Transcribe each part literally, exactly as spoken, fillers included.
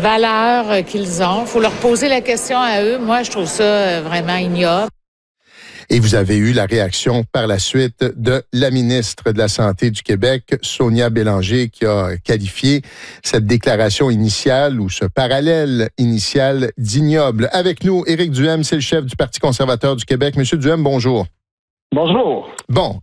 valeurs qu'ils ont. Il faut leur poser la question à eux. Moi, je trouve ça vraiment ignoble. Et vous avez eu la réaction par la suite de la ministre de la Santé du Québec, Sonia Bélanger, qui a qualifié cette déclaration initiale ou ce parallèle initial d'ignoble. Avec nous, Éric Duhem, c'est le chef du Parti conservateur du Québec. Monsieur Duhem, bonjour. Bonjour. Bon,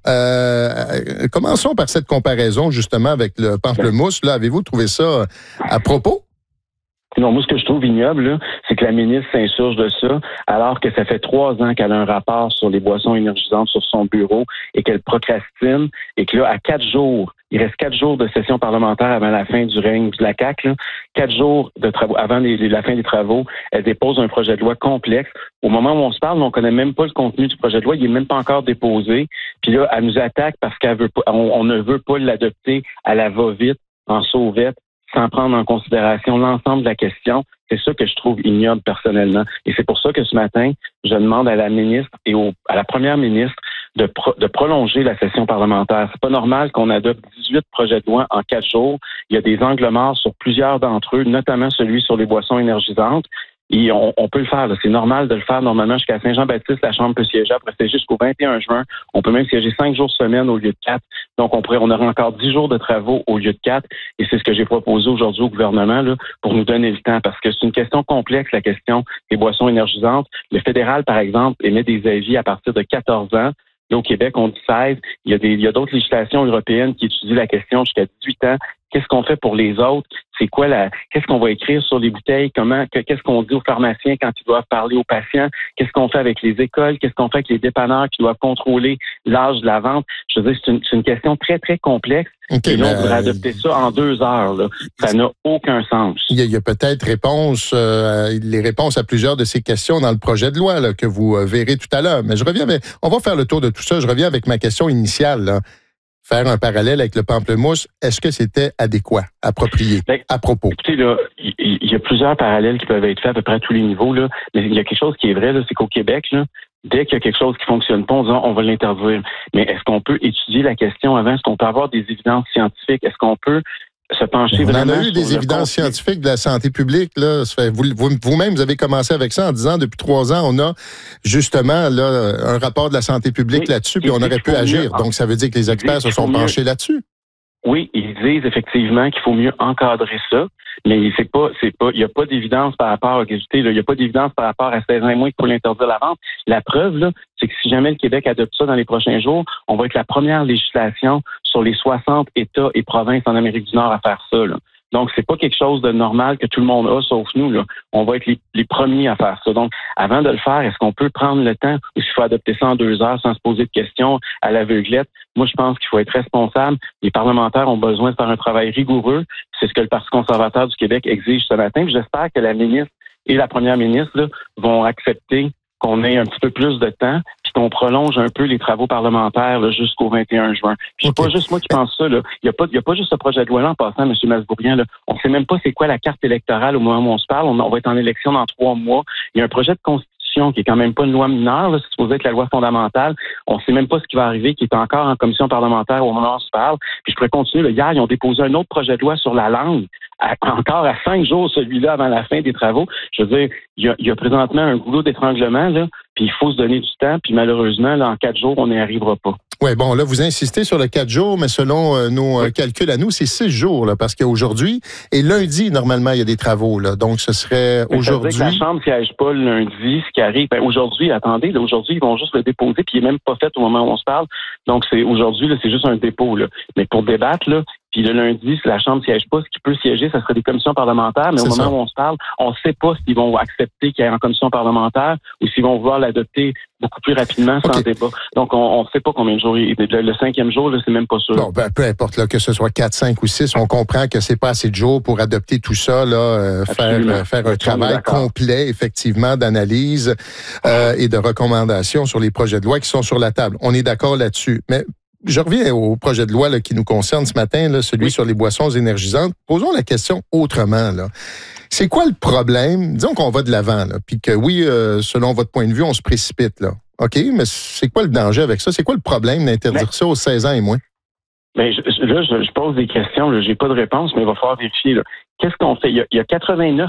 euh, commençons par cette comparaison justement avec le pamplemousse. Là, avez-vous trouvé ça à propos? Non, moi, ce que je trouve ignoble, là, c'est que la ministre s'insurge de ça, alors que ça fait trois ans qu'elle a un rapport sur les boissons énergisantes sur son bureau et qu'elle procrastine, et que là, à quatre jours, il reste quatre jours de session parlementaire avant la fin du règne de la C A Q, là, quatre jours de travaux avant les, la fin des travaux, elle dépose un projet de loi complexe. Au moment où on se parle, on connaît même pas le contenu du projet de loi, il est même pas encore déposé. Puis là, elle nous attaque parce qu'elle veut pas, on, on ne veut pas l'adopter à la va-vite, en sauvette, sans prendre en considération l'ensemble de la question. C'est ça que je trouve ignoble personnellement. Et c'est pour ça que ce matin, je demande à la ministre et au, à la première ministre de, pro, de prolonger la session parlementaire. C'est pas normal qu'on adopte dix-huit projets de loi en quatre jours. Il y a des angles morts sur plusieurs d'entre eux, notamment celui sur les boissons énergisantes. Et on, on peut le faire, là. C'est normal de le faire normalement jusqu'à Saint-Jean-Baptiste. La Chambre peut siéger après, c'est jusqu'au vingt et un juin. On peut même siéger cinq jours semaine au lieu de quatre. Donc, on pourrait, on aura encore dix jours de travaux au lieu de quatre. Et c'est ce que j'ai proposé aujourd'hui au gouvernement là, pour nous donner le temps. Parce que c'est une question complexe, la question des boissons énergisantes. Le fédéral, par exemple, émet des avis à partir de quatorze ans. Et au Québec, on dit seize. Il y a des, il y a d'autres législations européennes qui étudient la question jusqu'à dix-huit ans. Qu'est-ce qu'on fait pour les autres? C'est quoi la, qu'est-ce qu'on va écrire sur les bouteilles? Comment, qu'est-ce qu'on dit aux pharmaciens quand ils doivent parler aux patients? Qu'est-ce qu'on fait avec les écoles? Qu'est-ce qu'on fait avec les dépanneurs qui doivent contrôler l'âge de la vente? Je veux dire, c'est une, c'est une question très, très complexe. Okay, et là, on pourrait adopter ça en deux heures, là. Ça n'a aucun sens. Il y a, il y a peut-être réponse, euh, les réponses à plusieurs de ces questions dans le projet de loi, là, que vous euh, verrez tout à l'heure. Mais je reviens, avec, on va faire le tour de tout ça. Je reviens avec ma question initiale, là. Faire un parallèle avec le pamplemousse, est-ce que c'était adéquat, approprié, ben, à propos? Écoutez, là, il y, y a plusieurs parallèles qui peuvent être faits à peu près à tous les niveaux, là. Mais il y a quelque chose qui est vrai, là, c'est qu'au Québec, là, dès qu'il y a quelque chose qui fonctionne pas, on dit on va l'interdire. Mais est-ce qu'on peut étudier la question avant? Est-ce qu'on peut avoir des évidences scientifiques? Est-ce qu'on peut se pencher on vraiment? On a eu des évidences scientifiques de la santé publique, là. Ça fait, vous, vous, vous-même, vous avez commencé avec ça en disant depuis trois ans, on a justement là un rapport de la santé publique oui, là-dessus, puis on aurait pu agir. Mieux, Donc, ça veut dire que les experts se sont penchés mieux. là-dessus. Oui, ils disent effectivement qu'il faut mieux encadrer ça, mais c'est pas, c'est pas, il n'y a pas d'évidence par rapport à, il n'y a pas d'évidence par rapport à seize ans et moins qu'il faut l'interdire la vente. La preuve, là, c'est que si jamais le Québec adopte ça dans les prochains jours, on va être la première législation sur les soixante États et provinces en Amérique du Nord à faire ça, là. Donc, c'est pas quelque chose de normal que tout le monde a, sauf nous, là. On va être les, les premiers à faire ça. Donc, avant de le faire, est-ce qu'on peut prendre le temps ou s'il faut adopter ça en deux heures sans se poser de questions à l'aveuglette? Moi, je pense qu'il faut être responsable. Les parlementaires ont besoin de faire un travail rigoureux. C'est ce que le Parti conservateur du Québec exige ce matin. Puis j'espère que la ministre et la première ministre là, vont accepter qu'on ait un petit peu plus de temps, puis qu'on prolonge un peu les travaux parlementaires là, jusqu'au vingt et un juin. Puis okay. C'est pas juste moi qui pense ça. Là. Il n'y a pas, il y a pas juste ce projet de loi-là en passant, M. Masbourian. Là. On ne sait même pas c'est quoi la carte électorale au moment où on se parle. On, on va être en élection dans trois mois. Il y a un projet de constitution qui est quand même pas une loi mineure, là, c'est supposé être la loi fondamentale. On ne sait même pas ce qui va arriver, qui est encore en commission parlementaire au moment où on se parle. Puis je pourrais continuer. Là, hier, ils ont déposé un autre projet de loi sur la langue. À, encore à cinq jours, celui-là, avant la fin des travaux. Je veux dire, il y a, il y a présentement un goulot d'étranglement, là, puis il faut se donner du temps, puis malheureusement, là, en quatre jours, on n'y arrivera pas. Oui, bon, là, vous insistez sur le quatre jours, mais selon euh, nos oui. euh, calculs à nous, c'est six jours, là, parce qu'aujourd'hui, et lundi, normalement, il y a des travaux, là, donc ce serait mais aujourd'hui... Ça veut dire que la Chambre ne siège pas le lundi, ce qui arrive. Ben, aujourd'hui, attendez, là, aujourd'hui, ils vont juste le déposer, puis il n'est même pas fait au moment où on se parle. Donc, c'est aujourd'hui, là, c'est juste un dépôt, là. Mais pour débattre, là, puis le lundi, si la Chambre ne siège pas, ce qui peut siéger, ça serait des commissions parlementaires, mais c'est au moment ça. où on se parle, on ne sait pas s'ils vont accepter qu'il y ait en commission parlementaire ou s'ils vont vouloir l'adopter beaucoup plus rapidement, sans okay. débat. Donc, on ne sait pas combien de jours. Le, le cinquième jour, là, c'est même pas sûr. Bon, ben, peu importe, là, que ce soit quatre, cinq ou six, on comprend que c'est pas assez de jours pour adopter tout ça, là, euh, faire, euh, faire un travail complet, effectivement, d'analyse euh, et de recommandations sur les projets de loi qui sont sur la table. On est d'accord là-dessus. Mais je reviens au projet de loi là, qui nous concerne ce matin, là, celui oui. sur les boissons énergisantes. Posons la question autrement, là. C'est quoi le problème? Disons qu'on va de l'avant, là, puis que oui, euh, selon votre point de vue, on se précipite, là. OK, mais c'est quoi le danger avec ça? C'est quoi le problème d'interdire mais, ça aux seize ans et moins? Mais je, là, je, je pose des questions, je n'ai pas de réponse, mais il va falloir vérifier. Là. Qu'est-ce qu'on fait? Il y a, il y a quatre-vingt-neuf